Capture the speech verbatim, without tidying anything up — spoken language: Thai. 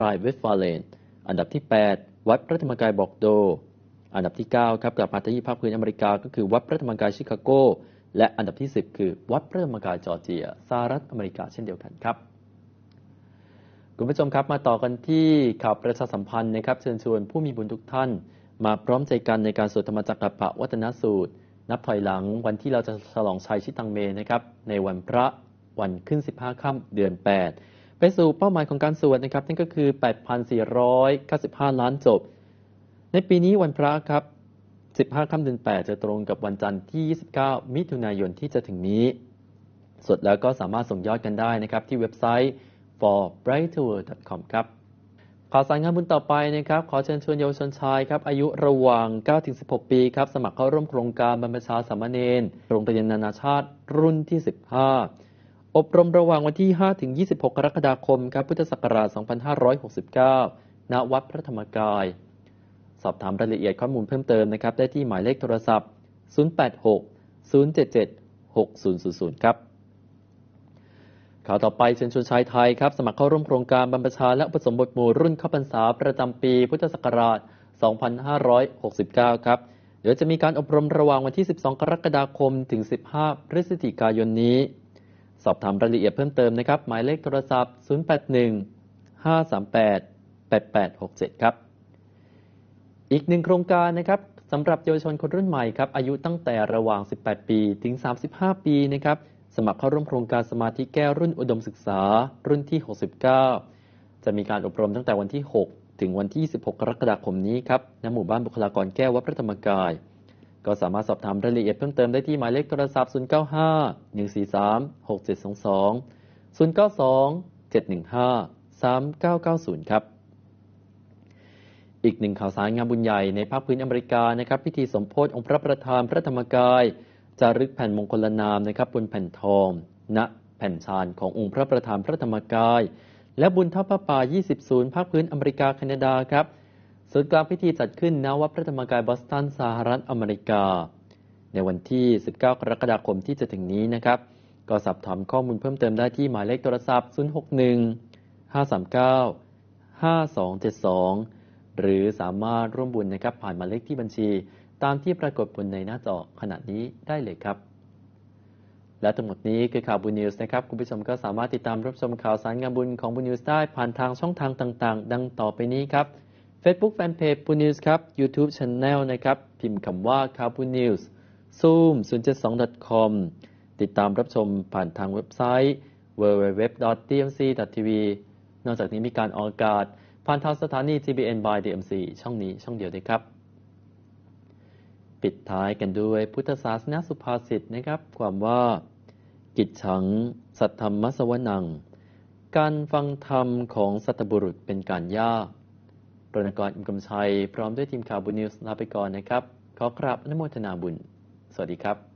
รายเวสฟาเลนอันดับที่แปดวัดพระธรรมกายบอกโดอันดับที่เก้าครับกลับมาที่ภาคพื้นอเมริกาก็คือวัดพระธรรมกายชิคาโกและอันดับที่สิบคือวัดพระธรรมกายจอร์เจียสหรัฐอเมริกาเช่นเดียวกันครับคุณผู้ชมครับมาต่อกันที่ข่าวประชาสัมพันธ์นะครับเชิญชวนผู้มีบุญทุกท่านมาพร้อมใจกันในการสวดธรรมจักรปวัตนสูตรนับถอยหลังวันที่เราจะฉลองชัยชิตังเมนะครับในวันพระวันขึ้นสิบห้าค่ำเดือนแปดไปสู่เป้าหมายของการสวดนะครับนั่นก็คือ แปดพันสี่ร้อยเก้าสิบห้า ล้านจบในปีนี้วันพระครับสิบห้าค่ำเดือนแปดจะตรงกับวันจันทร์ที่ยี่สิบเก้ามิถุนายนที่จะถึงนี้สดแล้วก็สามารถส่งยอดกันได้นะครับที่เว็บไซต์ ฟอร์ ไบรท์ เวิลด์ ดอท คอม ครับข่าวสารงานบุญต่อไปนะครับขอเชิญชวนเยาวชนชายครับอายุระหว่าง เก้าถึงสิบหก ปีครับสมัครเข้าร่วมโครงการบรรพชาสามเณรโรงเรียนนานาชาติรุ่นที่สิบห้าอบรมระหว่างวันที่ห้าถึงยี่สิบหกกรกฎาคมครับพุทธศักราชสองพันห้าร้อยหกสิบเก้าณวัดพระธรรมกายสอบถามรายละเอียดข้อมูลเพิ่มเติมนะครับได้ที่หมายเลขโทรศัพท์ศูนย์ แปด หก ศูนย์ เจ็ด เจ็ด หก ศูนย์ ศูนย์ ศูนย์ครับข่าวต่อไปเชิญชวนชายไทยครับสมัครเข้าร่วมโครงการบรรพชาและอุปสมบทหมู่รุ่นเข้าพรรษาประจำปีพุทธศักราชสองพันห้าร้อยหกสิบเก้าครับเดี๋ยวจะมีการอบรมระหว่างวันที่สิบสองกรกฎาคมถึงสิบห้าพฤศจิกายนนี้สอบถามรายละเอียดเพิ่มเติมนะครับหมายเลขโทรศัพท์ศูนย์ แปด หนึ่ง ห้า สาม แปด แปด แปด หก เจ็ดครับอีกหนึ่งโครงการนะครับสำหรับเยาวชนคนรุ่นใหม่ครับอายุตั้งแต่ระหว่างสิบแปดปีถึงสามสิบห้าปีนะครับสมัครเข้าร่วมโครงการสมาธิแก้วรุ่นอุดมศึกษารุ่นที่หกสิบเก้าจะมีการอบรมตั้งแต่วันที่หกถึงวันที่ยี่สิบหกกรกฎาคมนี้ครับณหมู่บ้านบุคลากรแก้ววัดพระธรรมกายก็สามารถสอบถามรายละเอียดเพิ่มเติมได้ที่หมายเลขโทรศัพท์ศูนย์ เก้า ห้า หนึ่ง สี่ สาม หก เจ็ด สอง สอง ศูนย์ เก้า สอง เจ็ด หนึ่ง ห้า สาม เก้า เก้า ศูนย์ครับอีกหนึ่งข่าวสารงานบุญใหญ่ในภาคพื้นอเมริกานะครับพิธีสมโภชองค์พระประธานพระธรรมกายจารึกแผ่นมงคลนามนะครับบนแผ่นทองณแผ่นชานขององค์พระประธานพระธรรมกายและบุญทอดพระป่ายี่สิบศูนย์ภาคพื้นอเมริกาแคนาดาครับศูนย์กลางพิธีจัดขึ้นณวัดพระธรรมกายบอสตันสหรัฐอเมริกาในวันที่สิบเก้ากรกฎาคมที่จะถึงนี้นะครับก็สอบถามข้อมูลเพิ่มเติมได้ที่หมายเลขโทรศัพท์ศูนย์ หก หนึ่ง ห้า สาม เก้า ห้า สอง เจ็ด สองหรือสามารถร่วมบุญนะครับผ่านหมายเลขที่บัญชีตามที่ปรากฏบนในหน้าจอขณะนี้ได้เลยครับและทั้งหมดนี้คือข่าวบุญนิวส์นะครับคุณผู้ชมก็สามารถติดตามรับชมข่าวสารงานบุญของบุญนิวส์ได้ผ่านทางช่องทางต่างๆดังต่อไปนี้ครับ Facebook Fanpage บุญนิวส์ครับ YouTube Channel นะครับพิมพ์คำว่าข่าวบุญนิวส์ Zoom ศูนย์ เจ็ด สอง ดอท คอม ติดตามรับชมผ่านทางเว็บไซต์ ดับเบิลยู ดับเบิลยู ดับเบิลยู ดอท ดี เอ็ม ซี ดอท ที วี นอกจากนี้มีการออกอากาศผ่านทางสถานี ที บี เอ็น by ดี เอ็ม ซี ช่องนี้ช่องเดียวด้วยครับปิดท้ายกันด้วยพุทธศาสนาสุภาษิตนะครับความว่ากิจฉังสัทธัมมัสสวนังการฟังธรรมของสัตบุรุษเป็นการยากรณกร อิมกำชัยพร้อมด้วยทีมข่าวบุญนิวส์ลาไปก่อนนะครับขอกราบอนุโมทนาบุญสวัสดีครับ